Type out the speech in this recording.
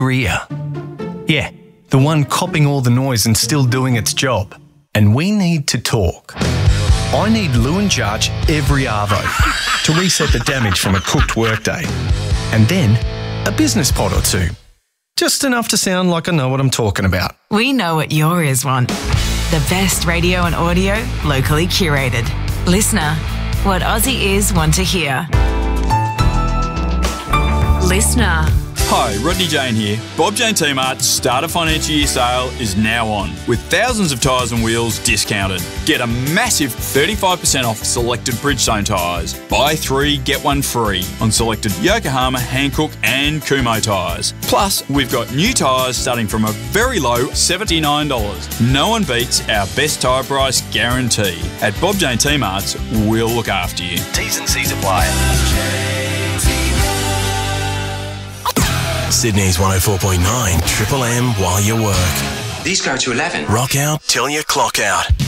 Greer. Yeah, the one copping all the noise and still doing its job. And we need to talk. I need Lou and Jarch every arvo to reset the damage from a cooked workday. And then a business pod or two. Just enough to sound like I know what I'm talking about. We know what your ears want. The best radio and audio, locally curated. Listener, what Aussie ears want to hear. Listener. Hi, Rodney Jane here. Bob Jane T-Mart's start of financial year sale is now on, with thousands of tyres and wheels discounted. Get a massive 35% off selected Bridgestone tyres. Buy 3, get 1 free on selected Yokohama, Hankook and Kumho tyres. Plus, we've got new tyres starting from a very low $79. No one beats our best tyre price guarantee. At Bob Jane T-Mart's, we'll look after you. T's and C's apply. Sydney's 104.9 Triple M while you work. These go to 11. Rock out till you clock out.